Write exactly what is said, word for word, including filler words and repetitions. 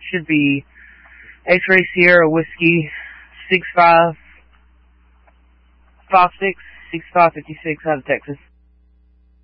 should be X-Ray Sierra Whiskey six five five six six five fifty six out of Texas.